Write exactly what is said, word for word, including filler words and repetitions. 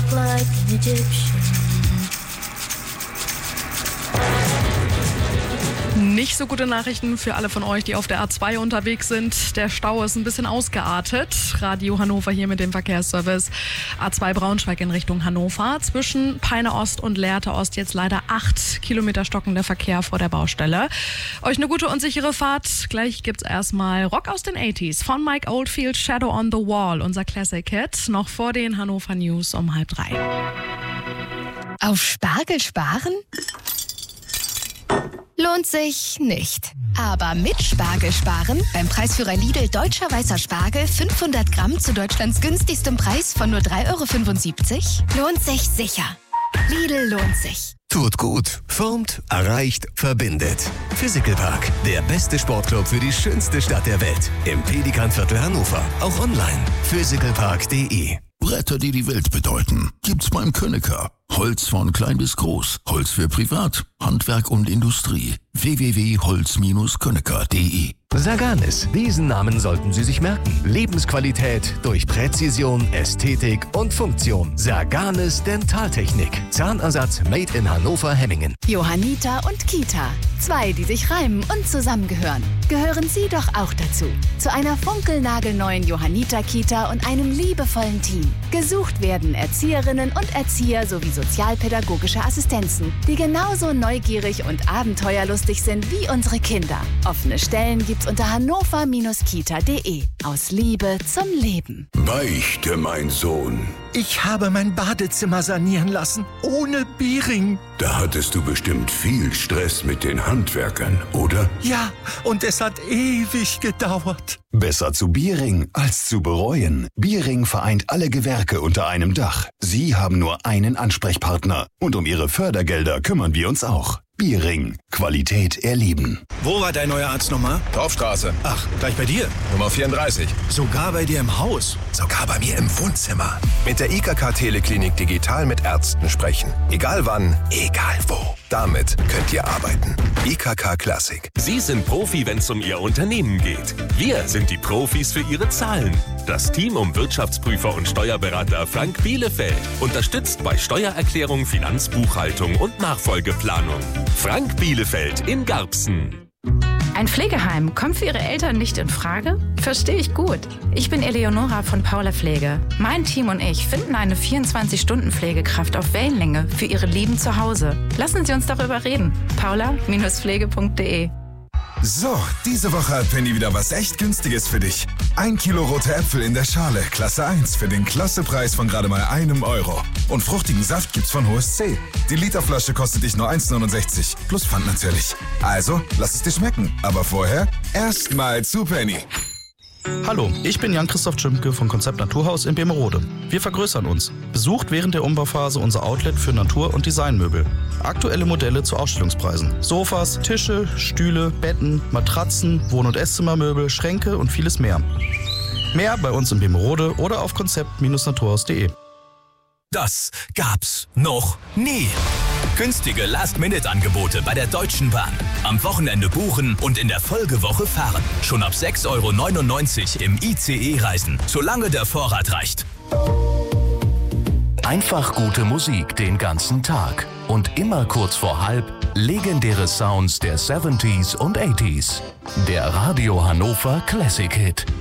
look like an Egyptian. Nicht so gute Nachrichten für alle von euch, die auf der A zwei unterwegs sind. Der Stau ist ein bisschen ausgeartet. Radio Hannover hier mit dem Verkehrsservice. A zwei Braunschweig in Richtung Hannover. Zwischen Peine Ost und Lehrte Ost jetzt leider acht Kilometer stockender Verkehr vor der Baustelle. Euch eine gute und sichere Fahrt. Gleich gibt's erstmal Rock aus den achtziger von Mike Oldfield, Shadow on the Wall, unser Classic Hit. Noch vor den Hannover News um halb drei. Auf Spargel sparen? Lohnt sich nicht. Aber mit Spargel sparen, beim Preisführer Lidl Deutscher Weißer Spargel fünfhundert Gramm zu Deutschlands günstigstem Preis von nur drei Euro fünfundsiebzig, lohnt sich sicher. Lidl lohnt sich. Tut gut, formt, erreicht, verbindet. Physical Park, der beste Sportclub für die schönste Stadt der Welt. Im Pelikanviertel Hannover, auch online. physical park punkt de. Bretter, die die Welt bedeuten, gibt's beim Könecker. Holz von klein bis groß, Holz für Privat, Handwerk und Industrie. w w w punkt holz Bindestrich könecker punkt de. Saganis, diesen Namen sollten Sie sich merken. Lebensqualität durch Präzision, Ästhetik und Funktion. Saganis Dentaltechnik. Zahnersatz made in Hannover-Hemmingen. Johanniter und Kita. Zwei, die sich reimen und zusammengehören. Gehören Sie doch auch dazu. Zu einer funkelnagelneuen Johanniter-Kita und einem liebevollen Team. Gesucht werden Erzieherinnen und Erzieher sowie sozialpädagogische Assistenzen, die genauso neugierig und abenteuerlustig sind wie unsere Kinder. Offene Stellen gibt's unter hannover Bindestrich kita punkt de. Aus Liebe zum Leben. Beichte, mein Sohn. Ich habe mein Badezimmer sanieren lassen, ohne Biering. Da hattest du bestimmt viel Stress mit den Handwerkern, oder? Ja, und es hat ewig gedauert. Besser zu Biering als zu bereuen. Biering vereint alle Gewerke unter einem Dach. Sie haben nur einen Ansprechpartner. Und um Ihre Fördergelder kümmern wir uns auch. Biering. Qualität erleben. Wo war dein neuer Arzt nochmal? Torfstraße. Ach, gleich bei dir? Nummer vierunddreißig. Sogar bei dir im Haus? Sogar bei mir im Wohnzimmer. Mit der I K K Teleklinik digital mit Ärzten sprechen. Egal wann, egal wo. Damit könnt ihr arbeiten. I K K Classic. Sie sind Profi, wenn es um Ihr Unternehmen geht. Wir sind die Profis für Ihre Zahlen. Das Team um Wirtschaftsprüfer und Steuerberater Frank Bielefeld unterstützt bei Steuererklärung, Finanzbuchhaltung und Nachfolgeplanung. Frank Bielefeld in Garbsen. Ein Pflegeheim kommt für Ihre Eltern nicht in Frage? Verstehe ich gut. Ich bin Eleonora von Paula Pflege. Mein Team und ich finden eine vierundzwanzig Stunden Pflegekraft auf Wellenlänge für Ihre Lieben zu Hause. Lassen Sie uns darüber reden. paula Bindestrich pflege punkt de. So, diese Woche hat Penny wieder was echt Günstiges für dich. Ein Kilo rote Äpfel in der Schale, Klasse eins, für den Klassepreis von gerade mal einem Euro. Und fruchtigen Saft gibt's von H S C. Die Literflasche kostet dich nur eins neunundsechzig, plus Pfand natürlich. Also, lass es dir schmecken. Aber vorher erstmal zu Penny. Hallo, ich bin Jan-Christoph Tschimke von Konzept Naturhaus in Bemerode. Wir vergrößern uns. Besucht während der Umbauphase unser Outlet für Natur- und Designmöbel. Aktuelle Modelle zu Ausstellungspreisen. Sofas, Tische, Stühle, Betten, Matratzen, Wohn- und Esszimmermöbel, Schränke und vieles mehr. Mehr bei uns in Bemerode oder auf konzept Bindestrich naturhaus punkt de. Das gab's noch nie. Günstige Last-Minute-Angebote bei der Deutschen Bahn. Am Wochenende buchen und in der Folgewoche fahren. Schon ab sechs Euro neunundneunzig im I C E reisen, solange der Vorrat reicht. Einfach gute Musik den ganzen Tag. Und immer kurz vor halb legendäre Sounds der siebziger und achtziger. Der Radio Hannover Classic Hit.